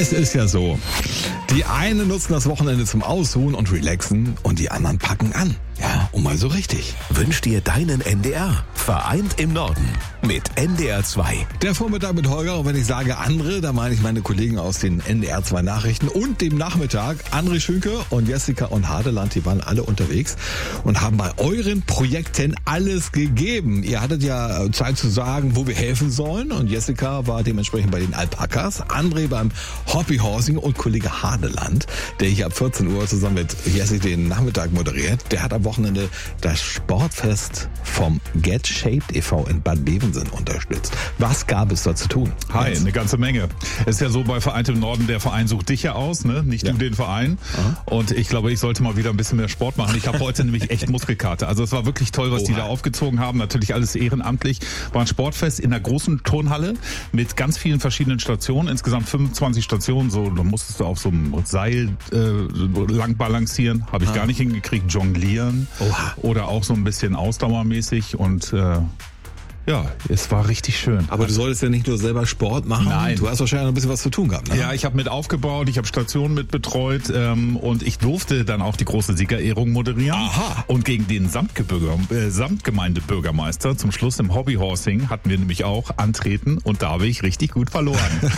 Es ist ja so, die einen nutzen das Wochenende zum Ausruhen und Relaxen und die anderen packen an. Ja, und mal so richtig. Wünsch dir deinen NDR. Vereint im Norden mit NDR 2. Der Vormittag mit Holger, und wenn ich sage andere, da meine ich meine Kollegen aus den NDR 2 Nachrichten und dem Nachmittag. André Schünke und Jessica und Hadeland, die waren alle unterwegs und haben bei euren Projekten alles gegeben. Ihr hattet ja Zeit zu sagen, wo wir helfen sollen, und Jessica war dementsprechend bei den Alpakas, André beim Hobbyhorsing und Kollege Hadeland, der hier ab 14 Uhr zusammen mit Jessica den Nachmittag moderiert, der hat am Wochenende das Sportfest vom Get Shaped e.V. in Bad Bevensen unterstützt. Was gab es da zu tun? Hi, eine ganze Menge. Es ist ja so, bei Vereint im Norden, der Verein sucht dich ja aus, ne? Nicht du den Verein. Aha. Und ich glaube, ich sollte mal wieder ein bisschen mehr Sport machen. Ich habe heute nämlich echt Muskelkater. Also es war wirklich toll, was die da aufgezogen haben. Natürlich alles ehrenamtlich. War ein Sportfest in einer großen Turnhalle mit ganz vielen verschiedenen Stationen. Insgesamt 25 Stationen. So, da musstest du auf so einem Seil lang balancieren. Habe ich gar nicht hingekriegt. Jonglieren. Oha. Oder auch so ein bisschen ausdauermäßig, und ja, es war richtig schön. Aber du solltest ja nicht nur selber Sport machen. Nein. Du hast wahrscheinlich noch ein bisschen was zu tun gehabt, ne? Ja, ich habe mit aufgebaut, ich habe Stationen mit betreut, und ich durfte dann auch die große Siegerehrung moderieren. Aha. Und gegen den Samtgemeindebürgermeister zum Schluss im Hobbyhorsing hatten wir nämlich auch antreten, und da habe ich richtig gut verloren.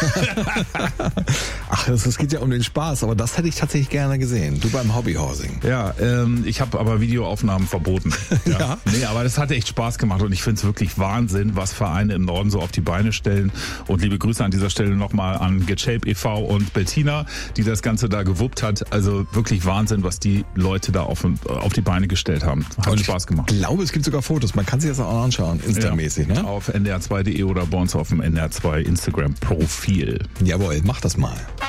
Ach, es geht ja um den Spaß, aber das hätte ich tatsächlich gerne gesehen. Du beim Hobbyhorsing. Ja, ich habe aber Videoaufnahmen verboten. Ja. Nee, aber das hat echt Spaß gemacht, und ich finde es wirklich Wahnsinn, was Vereine im Norden so auf die Beine stellen. Und liebe Grüße an dieser Stelle nochmal an Get Shape e.V. und Bettina, die das Ganze da gewuppt hat. Also wirklich Wahnsinn, was die Leute da auf die Beine gestellt haben. Hat Spaß gemacht. Ich glaube, es gibt sogar Fotos. Man kann sich das auch anschauen, Insta-mäßig, ne? Auf ndr2.de oder bei uns auf dem NDR2 Instagram-Profil. Jawohl, mach das mal.